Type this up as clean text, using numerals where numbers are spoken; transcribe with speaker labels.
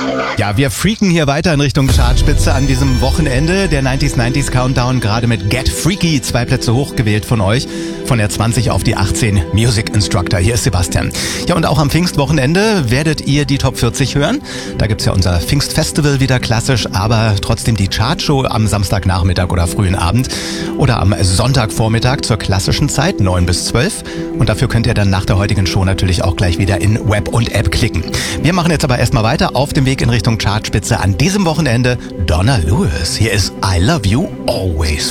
Speaker 1: Ja, wir freaken hier weiter in Richtung Chartspitze an diesem Wochenende. Der 90s Countdown gerade mit Get Freaky, 2 Plätze hochgewählt von euch. Von der 20 auf die 18 Music Instructor. Hier ist Sebastian. Ja, und auch am Pfingstwochenende werdet ihr die Top 40 hören. Da gibt's ja unser Pfingstfestival wieder klassisch, aber trotzdem die Chartshow am Samstagnachmittag oder frühen Abend oder am Sonntagvormittag zur klassischen Zeit, 9 bis 12. Und dafür könnt ihr dann nach der heutigen Show natürlich auch gleich wieder in Web und App klicken. Wir machen jetzt aber erstmal weiter auf dem Weg in Richtung Chartspitze an diesem Wochenende. Donna Lewis. Hier ist I Love You Always.